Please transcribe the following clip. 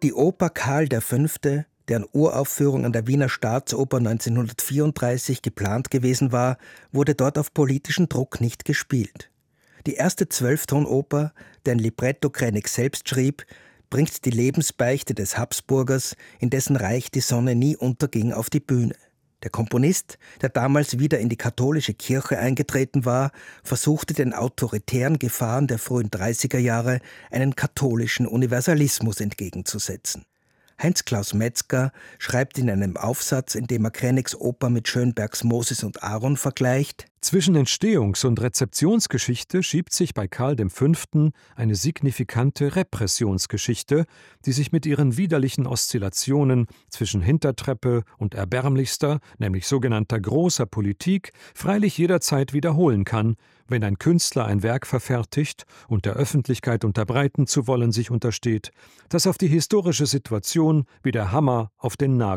Die Oper Karl V., deren Uraufführung an der Wiener Staatsoper 1934 geplant gewesen war, wurde dort auf politischen Druck nicht gespielt. Die erste 12-Ton-Oper, deren Libretto Krennig selbst schrieb, bringt die Lebensbeichte des Habsburgers, in dessen Reich die Sonne nie unterging, auf die Bühne. Der Komponist, der damals wieder in die katholische Kirche eingetreten war, versuchte den autoritären Gefahren der frühen 30er Jahre einen katholischen Universalismus entgegenzusetzen. Heinz-Klaus Metzger schreibt in einem Aufsatz, in dem er Krennigs Oper mit Schönbergs Moses und Aaron vergleicht: Zwischen Entstehungs- und Rezeptionsgeschichte schiebt sich bei Karl V. eine signifikante Repressionsgeschichte, die sich mit ihren widerlichen Oszillationen zwischen Hintertreppe und erbärmlichster, nämlich sogenannter großer Politik, freilich jederzeit wiederholen kann, wenn ein Künstler ein Werk verfertigt und der Öffentlichkeit unterbreiten zu wollen sich untersteht, das auf die historische Situation wie der Hammer auf den Nagel